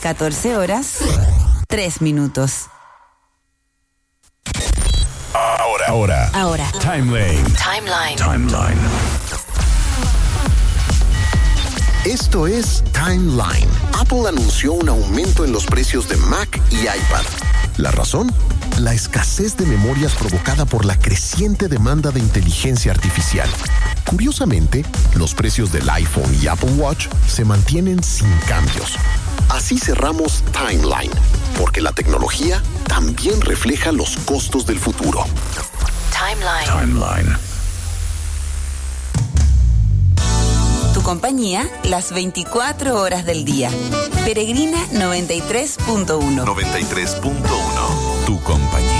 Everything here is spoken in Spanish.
14 horas, 3 minutos. Ahora. Timeline. Esto es Timeline. Apple anunció un aumento en los precios de Mac y iPad. ¿La razón? La escasez de memorias provocada por la creciente demanda de inteligencia artificial. Curiosamente, los precios del iPhone y Apple Watch se mantienen sin cambios. Así cerramos Timeline, porque la tecnología también refleja los costos del futuro. Timeline. Tu compañía, las 24 horas del día. Peregrina 93.1. 93.1. Tu compañía.